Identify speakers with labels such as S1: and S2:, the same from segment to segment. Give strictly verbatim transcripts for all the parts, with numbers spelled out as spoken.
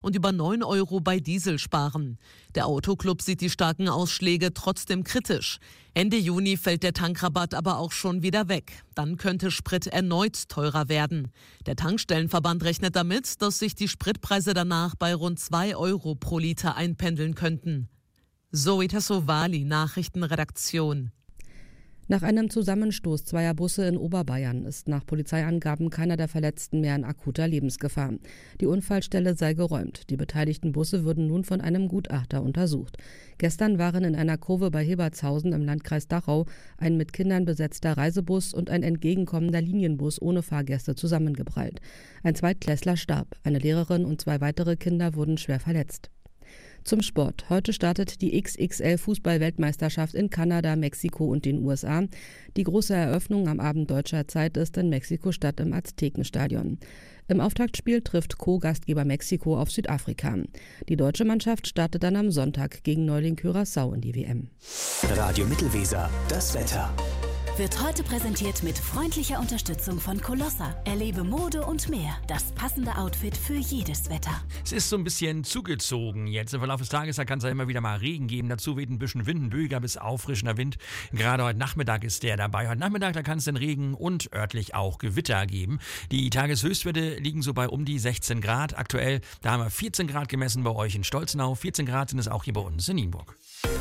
S1: und über neun Euro bei Diesel sparen. Der Autoclub sieht die starken Ausschläge trotzdem kritisch. Ende Juni fällt der Tankrabatt aber auch schon wieder weg. Dann könnte Sprit erneut teurer werden. Der Tankstellenverband rechnet damit, dass sich die Spritpreise danach bei rund zwei Euro pro Liter einpendeln könnten. Zoe Tassovali, Nachrichtenredaktion.
S2: Nach einem Zusammenstoß zweier Busse in Oberbayern ist nach Polizeiangaben keiner der Verletzten mehr in akuter Lebensgefahr. Die Unfallstelle sei geräumt. Die beteiligten Busse würden nun von einem Gutachter untersucht. Gestern waren in einer Kurve bei Hebertshausen im Landkreis Dachau ein mit Kindern besetzter Reisebus und ein entgegenkommender Linienbus ohne Fahrgäste zusammengeprallt. Ein Zweitklässler starb. Eine Lehrerin und zwei weitere Kinder wurden schwer verletzt. Zum Sport. Heute startet die X X L-Fußball-Weltmeisterschaft in Kanada, Mexiko und den U S A. Die große Eröffnung am Abend deutscher Zeit ist in Mexiko-Stadt im Aztekenstadion. Im Auftaktspiel trifft Co-Gastgeber Mexiko auf Südafrika. Die deutsche Mannschaft startet dann am Sonntag gegen Neuling Curaçao in die W M.
S3: Radio Mittelweser, das Wetter.
S4: Wird heute präsentiert mit freundlicher Unterstützung von Colossa. Erlebe Mode und mehr. Das passende Outfit für jedes Wetter.
S5: Es ist so ein bisschen zugezogen jetzt. Im Verlauf des Tages, da kann es ja immer wieder mal Regen geben. Dazu weht ein bisschen Wind, ein böiger bis auffrischender Wind. Gerade heute Nachmittag ist der dabei. Heute Nachmittag, da kann es den Regen und örtlich auch Gewitter geben. Die Tageshöchstwerte liegen so bei um die sechzehn Grad. Aktuell, da haben wir vierzehn Grad gemessen bei euch in Stolzenau. vierzehn Grad sind es auch hier bei uns in Nienburg.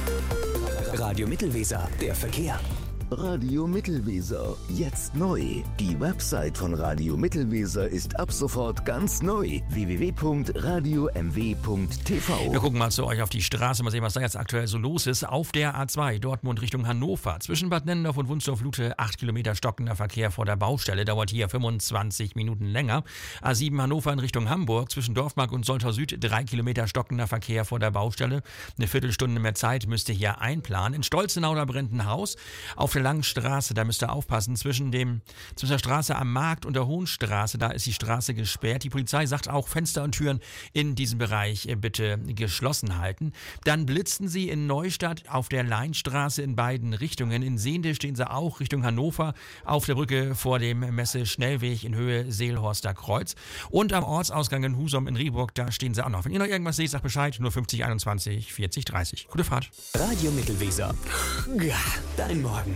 S3: Radio Mittelweser, der Verkehr.
S6: Radio Mittelweser, jetzt neu. Die Website von Radio Mittelweser ist ab sofort ganz neu. w w w punkt radio m w punkt t v.
S5: Wir gucken mal zu euch auf die Straße, mal sehen, was da jetzt aktuell so los ist. Auf der A zwei, Dortmund Richtung Hannover. Zwischen Bad Nennendorf und Wunsdorf-Lute, acht Kilometer stockender Verkehr vor der Baustelle. Dauert hier fünfundzwanzig Minuten länger. A sieben Hannover in Richtung Hamburg. Zwischen Dorfmark und Soltau Süd, drei Kilometer stockender Verkehr vor der Baustelle. Eine Viertelstunde mehr Zeit müsst ihr hier einplanen. In Stolzenau, da brennt ein Haus. Auf der langen Straße, da müsst ihr aufpassen, zwischen dem zwischen der Straße am Markt und der Hohenstraße, da ist die Straße gesperrt. Die Polizei sagt auch, Fenster und Türen in diesem Bereich bitte geschlossen halten. Dann blitzen sie in Neustadt auf der Leinstraße in beiden Richtungen. In Sehnde stehen sie auch Richtung Hannover auf der Brücke vor dem Messe-Schnellweg in Höhe Seelhorster Kreuz. Und am Ortsausgang in Husum in Rieburg, da stehen sie auch noch. Wenn ihr noch irgendwas seht, sagt Bescheid, nur fünfzig einundzwanzig vierzig dreißig. Gute Fahrt.
S3: Radio Mittelweser. Ja, dein Morgen.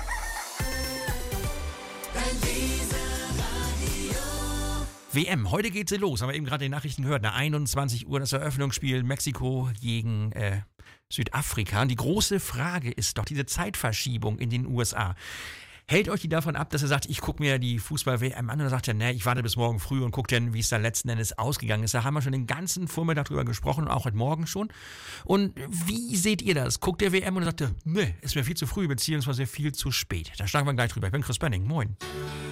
S5: W M, heute geht sie los, haben wir eben gerade die Nachrichten gehört. Nach einundzwanzig Uhr das Eröffnungsspiel Mexiko gegen äh, Südafrika. Und die große Frage ist doch diese Zeitverschiebung in den U S A. Hält euch die davon ab, dass ihr sagt, ich gucke mir die Fußball-W M an, oder sagt ihr, ne, ich warte bis morgen früh und gucke dann, wie es da letzten Endes ausgegangen ist. Da haben wir schon den ganzen Vormittag drüber gesprochen, auch heute Morgen schon. Und wie seht ihr das? Guckt ihr W M und sagt ihr, ne, ist mir viel zu früh, beziehungsweise viel zu spät. Da schlagen wir gleich drüber. Ich bin Chris Benning, moin.